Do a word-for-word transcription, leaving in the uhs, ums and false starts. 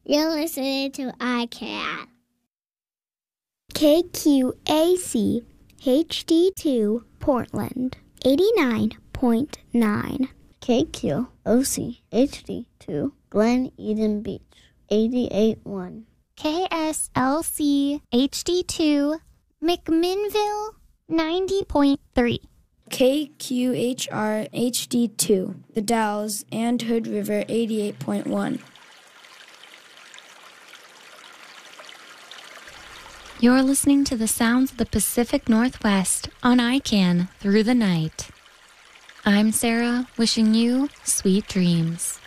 You're listening to I C A N. K Q A C H D two Portland, eighty-nine point nine. K Q O C H D two Glen Eden Beach, eighty-eight point one. K S L C H D two McMinnville, ninety point three. K Q H R H D two The Dalles and Hood River, eighty-eight point one. You're listening to the sounds of the Pacific Northwest on I C A N Through the Night. I'm Sarah, wishing you sweet dreams.